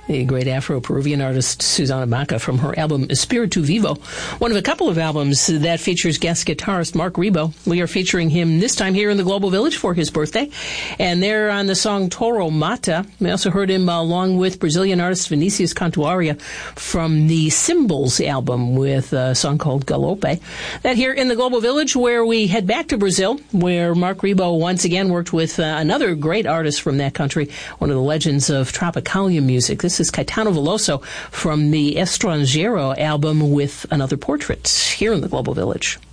the great Afro-Peruvian artist Susana Baca from her album Espiritu Vivo, one of a couple of albums that features guest guitarist Mark Ribot. We are featuring him this time here in the Global Village for his birthday, and they're on the song Toro Mata. We also heard him along with Brazilian artist Vinicius Cantuaria from the Symbols album with a song called Galope. That here in the Global Village, where we head back to Brazil, where Mark Ribot once again worked with another great artist from that country, one of the legends of Tropicalia music. This is Caetano Veloso from the Estrangeiro album with Another Portrait here in the Global Village.